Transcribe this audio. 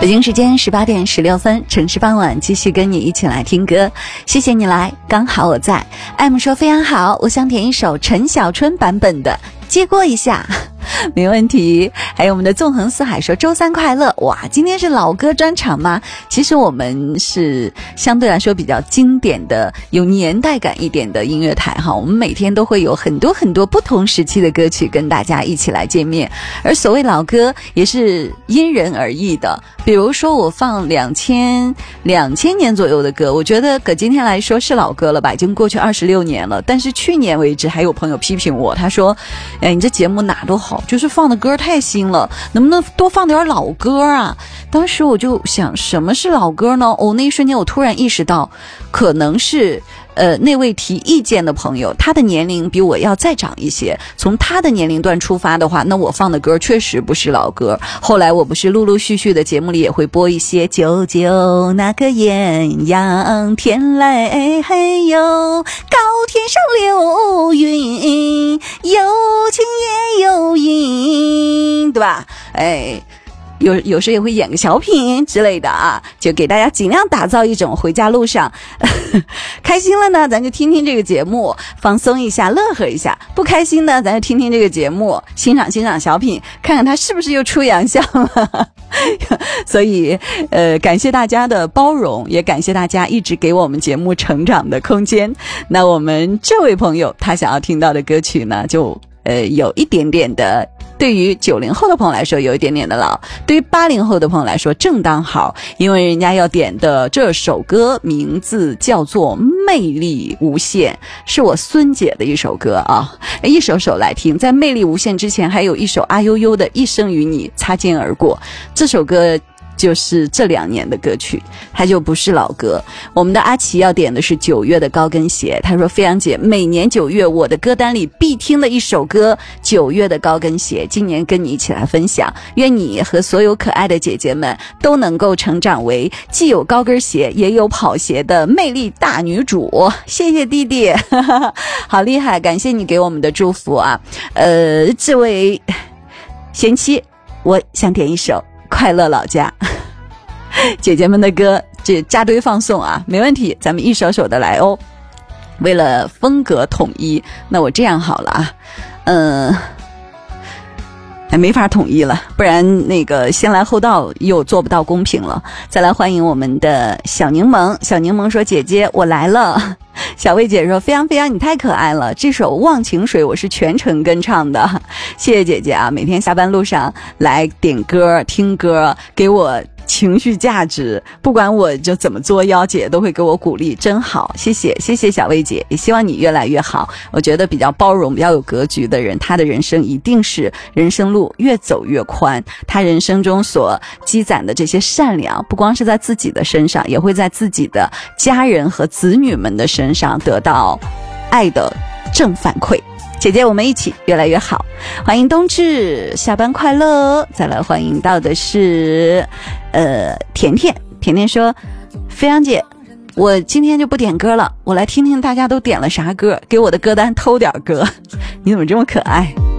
北京时间18点16分，城市傍晚，继续跟你一起来听歌。谢谢你来，刚好我在。M 说非常好，我想点一首陈小春版本的，接过一下。没问题。还有我们的纵横四海说周三快乐。哇，今天是老歌专场吗？其实我们是相对来说比较经典的有年代感一点的音乐台哈，我们每天都会有很多很多不同时期的歌曲跟大家一起来见面。而所谓老歌也是因人而异的，比如说我放2000年左右的歌，我觉得搁今天来说是老歌了吧，已经过去26年了。但是去年为止还有朋友批评我，他说你这节目哪都好，就是放的歌太新了，能不能多放点老歌啊？当时我就想，什么是老歌呢？那一瞬间我突然意识到，可能是那位提意见的朋友，他的年龄比我要再长一些，从他的年龄段出发的话，那我放的歌确实不是老歌。后来我不是陆陆续续的节目里也会播一些九九那个艳阳天来嘿哟，高天上流云，有情也有阴，对吧？有时也会演个小品之类的啊，就给大家尽量打造一种回家路上开心了呢咱就听听这个节目，放松一下，乐呵一下；不开心呢咱就听听这个节目，欣赏欣赏小品，看看他是不是又出洋相了所以感谢大家的包容，也感谢大家一直给我们节目成长的空间。那我们这位朋友他想要听到的歌曲呢，就有一点点的，对于90后的朋友来说有一点点的老，对于80后的朋友来说正当好，因为人家要点的这首歌名字叫做魅力无限，是我孙姐的一首歌啊，一首首来听。在魅力无限之前还有一首阿悠悠的一生与你擦肩而过，这首歌就是这2年的歌曲，它就不是老歌。我们的阿奇要点的是9月的高跟鞋，他说飞扬姐，每年9月我的歌单里必听的一首歌9月的高跟鞋，今年跟你一起来分享，愿你和所有可爱的姐姐们都能够成长为既有高跟鞋也有跑鞋的魅力大女主。谢谢弟弟好厉害，感谢你给我们的祝福啊。这位贤妻，我想点一首快乐老家姐姐们的歌，这扎堆放送啊，没问题，咱们一首首的来哦。为了风格统一，那我这样好了啊，没法统一了，不然那个先来后到又做不到公平了。再来欢迎我们的小柠檬，小柠檬说姐姐我来了。小薇姐说飞扬飞扬你太可爱了，这首忘情水我是全程跟唱的，谢谢姐姐啊，每天下班路上来点歌听歌，给我情绪价值，不管我就怎么作妖，姐都会给我鼓励，真好，谢谢谢谢小薇姐，也希望你越来越好。我觉得比较包容比较有格局的人，他的人生一定是人生路越走越宽，他人生中所积攒的这些善良，不光是在自己的身上，也会在自己的家人和子女们的身上得到爱的正反馈。姐姐我们一起越来越好，欢迎冬至下班快乐。再来欢迎到的是甜甜说飞扬姐我今天就不点歌了，我来听听大家都点了啥歌，给我的歌单偷点歌你怎么这么可爱。